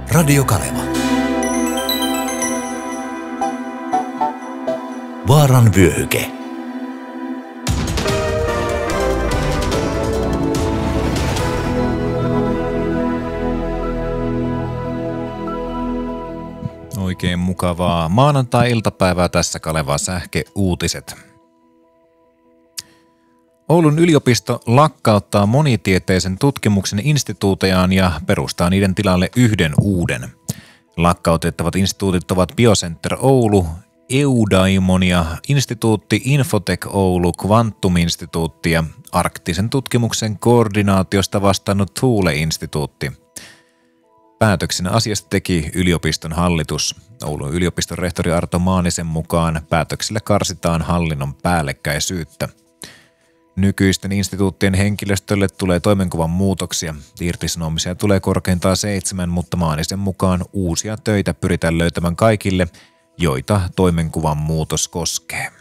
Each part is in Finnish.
Radio Kaleva. Vaaran vyöhyke. Oikein mukavaa maanantai-iltapäivää, tässä Kaleva Sähkeuutiset. Oulun yliopisto lakkauttaa monitieteisen tutkimuksen instituutejaan ja perustaa niiden tilalle yhden uuden. Lakkautettavat instituutit ovat Biocenter Oulu, Eudaimonia instituutti, Infotech Oulu, Quantum-instituutti ja arktisen tutkimuksen koordinaatiosta vastannut Thule-instituutti. Päätöksen asiasta teki yliopiston hallitus. Oulun yliopiston rehtori Arto Maanisen mukaan päätöksellä karsitaan hallinnon päällekkäisyyttä. Nykyisten instituuttien henkilöstölle tulee toimenkuvan muutoksia. Irtisanomisia tulee korkeintaan 7, mutta Maanisen mukaan uusia töitä pyritään löytämään kaikille, joita toimenkuvan muutos koskee.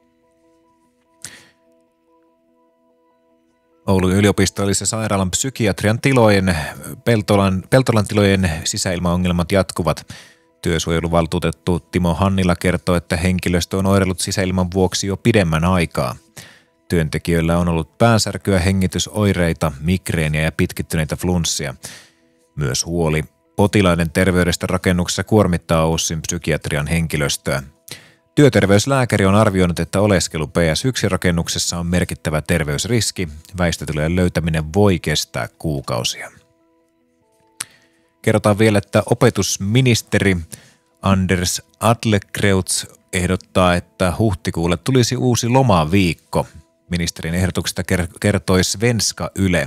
Oulun yliopistollisen sairaalan psykiatrian tilojen, Peltolan tilojen sisäilmaongelmat jatkuvat. Työsuojeluvaltuutettu Timo Hannila kertoo, että henkilöstö on oireillut sisäilman vuoksi jo pidemmän aikaa. Työntekijöillä on ollut päänsärkyä, hengitysoireita, migreeniä ja pitkittyneitä flunssia. Myös huoli potilaiden terveydestä rakennuksessa kuormittaa OYSin psykiatrian henkilöstöä. Työterveyslääkäri on arvioinut, että oleskelu PS1-rakennuksessa on merkittävä terveysriski. Väistötilojen löytäminen voi kestää kuukausia. Kerrotaan vielä, että opetusministeri Anders Adlercreutz ehdottaa, että huhtikuulle tulisi uusi lomaviikko. Ministerin ehdotuksesta kertoi Svenska Yle.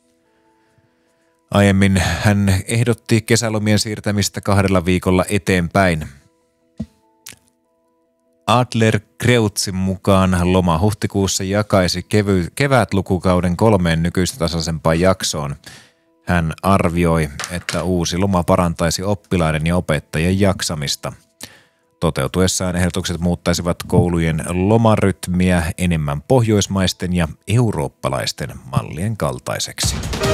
Aiemmin hän ehdotti kesälomien siirtämistä 2 viikolla eteenpäin. Adlercreutzin mukaan loma huhtikuussa jakaisi kevätlukukauden 3 nykyistä tasaisempaan jaksoon. Hän arvioi, että uusi loma parantaisi oppilaiden ja opettajien jaksamista. Toteutuessaan ehdotukset muuttaisivat koulujen lomarytmiä enemmän pohjoismaisten ja eurooppalaisten mallien kaltaiseksi.